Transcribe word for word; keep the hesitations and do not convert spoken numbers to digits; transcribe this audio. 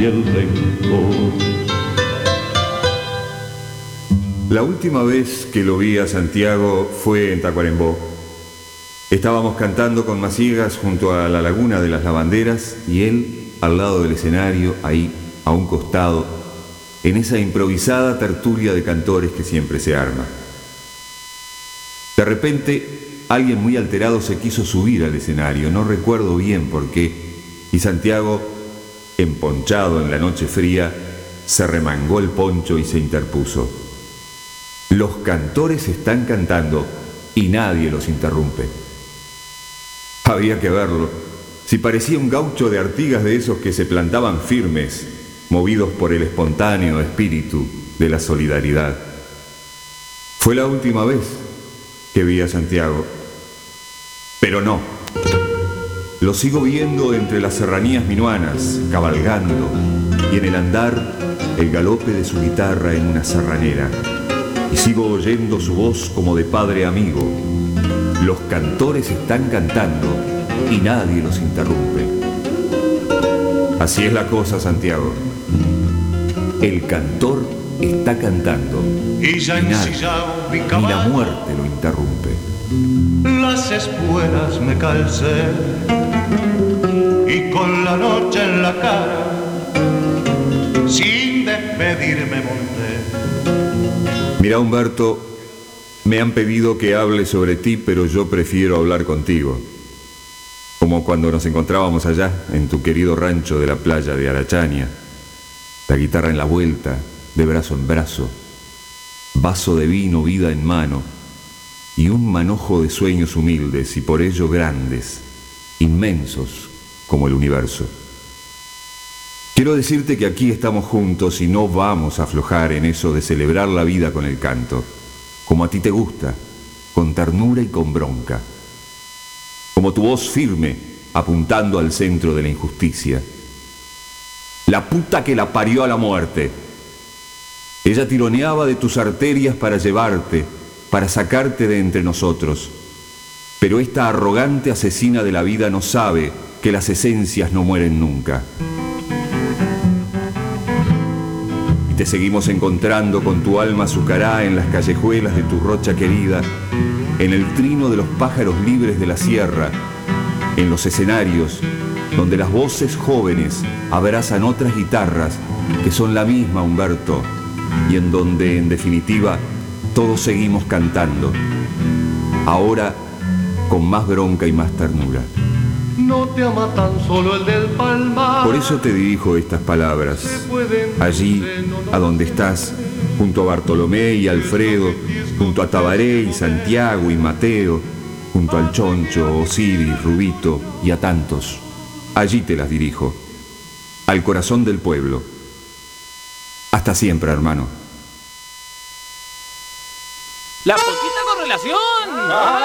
y el rencor. La última vez que lo vi a Santiago fue en Tacuarembó. Estábamos cantando con Maciegas junto a la laguna de las lavanderas y él al lado del escenario, ahí a un costado, en esa improvisada tertulia de cantores que siempre se arma. De repente, alguien muy alterado se quiso subir al escenario, no recuerdo bien por qué, y Santiago, emponchado en la noche fría, se remangó el poncho y se interpuso. Los cantores están cantando y nadie los interrumpe. Había que verlo. Si parecía un gaucho de Artigas de esos que se plantaban firmes, movidos por el espontáneo espíritu de la solidaridad. Fue la última vez que vi a Santiago. Pero no. Lo sigo viendo entre las serranías minuanas, cabalgando, y en el andar el galope de su guitarra en una serranera. Y sigo oyendo su voz como de padre amigo. Los cantores están cantando y nadie los interrumpe. Así es la cosa, Santiago. El cantor está cantando y, ya y nadie, ni la muerte lo interrumpe. Las espuelas me calcé y con la noche en la cara, sin despedirme monté. Mira, Humberto, me han pedido que hable sobre ti, pero yo prefiero hablar contigo. Como cuando nos encontrábamos allá, en tu querido rancho de la playa de Arachania. La guitarra en la vuelta, de brazo en brazo. Vaso de vino, vida en mano. Y un manojo de sueños humildes y por ello grandes, inmensos como el universo. Quiero decirte que aquí estamos juntos y no vamos a aflojar en eso de celebrar la vida con el canto, como a ti te gusta, con ternura y con bronca. Como tu voz firme, apuntando al centro de la injusticia. La puta que la parió a la muerte. Ella tironeaba de tus arterias para llevarte, para sacarte de entre nosotros. Pero esta arrogante asesina de la vida no sabe que las esencias no mueren nunca. Te seguimos encontrando con tu alma azucará en las callejuelas de tu rocha querida, en el trino de los pájaros libres de la sierra, en los escenarios donde las voces jóvenes abrazan otras guitarras que son la misma, Humberto, y en donde, en definitiva, todos seguimos cantando, ahora con más bronca y más ternura. No te ama tan solo el del palmar. Por eso te dirijo estas palabras. Allí, a donde estás, junto a Bartolomé y Alfredo, junto a Tabaré y Santiago y Mateo, junto al Choncho, Osiris, Rubito y a tantos. Allí te las dirijo, al corazón del pueblo. Hasta siempre, hermano. La poquita correlación.